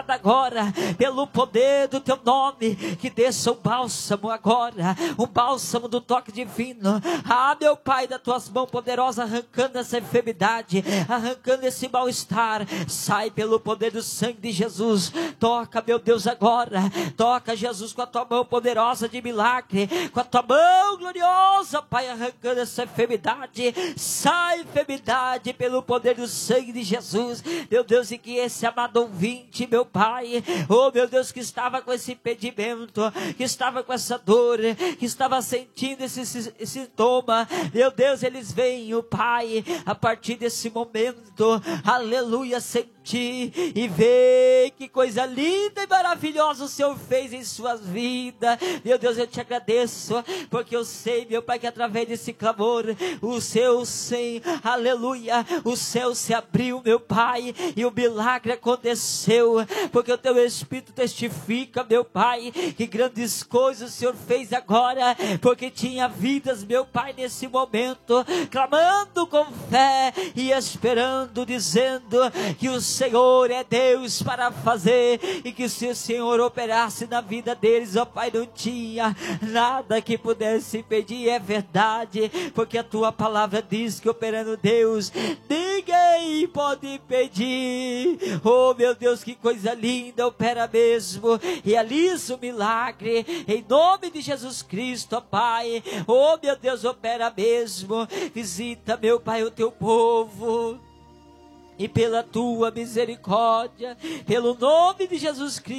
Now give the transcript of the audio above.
tocada agora, pelo poder do teu nome, que desça um bálsamo agora, um bálsamo do toque divino. Meu Pai, das tuas mãos poderosas, arrancando essa enfermidade, arrancando esse mal-estar, sai pelo poder do sangue de Jesus. Toca, meu Deus, agora, toca, Jesus, com a tua mão poderosa de milagre, com a tua mão gloriosa, Pai, arrancando essa enfermidade. Sai enfermidade pelo poder do sangue de Jesus, meu Deus. E que esse amado ouvinte, meu Pai, oh meu Deus, que estava com esse impedimento, que estava com essa dor, que estava sentindo esse sintoma, meu Deus, eles veem, o Pai, a partir desse momento, aleluia, sentir e ver que coisa linda e maravilhosa o Senhor fez em suas vidas. Meu Deus, eu te agradeço, porque eu sei, meu Pai, que através desse clamor, o céu, aleluia, o céu se abriu, meu Pai, e o milagre aconteceu, porque o teu Espírito testifica, meu Pai, que grandes coisas o Senhor fez agora, porque tinha vidas, meu Pai, nesse momento, clamando com fé e esperando, dizendo que o Senhor é Deus para fazer, e que se o Senhor operasse na vida deles, ó Pai, não tinha nada que pudesse impedir. É verdade, porque a tua palavra diz que operando Deus, ninguém pode impedir. Oh meu Deus, que coisa linda, opera mesmo, realiza o milagre, em nome de Jesus Cristo, ó Pai. Oh meu Deus, opera mesmo, visita, meu Pai, o teu povo, e pela tua misericórdia, pelo nome de Jesus Cristo,